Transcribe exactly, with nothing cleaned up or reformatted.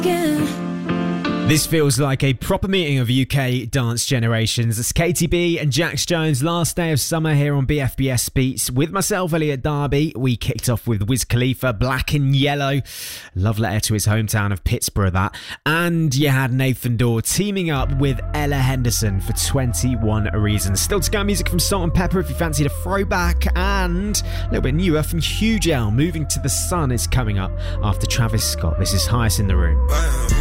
This feels like a proper meeting of U K dance generations. It's Katy B and Jax Jones, last day of summer here on B F B S Beats. With myself, Elliot Darby, we kicked off with Wiz Khalifa, Black and Yellow. Love letter to his hometown of Pittsburgh, that. And you had Nathan Dawe teaming up with Ella Henderson for twenty-one Reasons. Still to go, music from Salt and Pepper if you fancied a throwback, and a little bit newer from Hugel. Moving to the Sun is coming up after Travis Scott. This is Highest in the Room.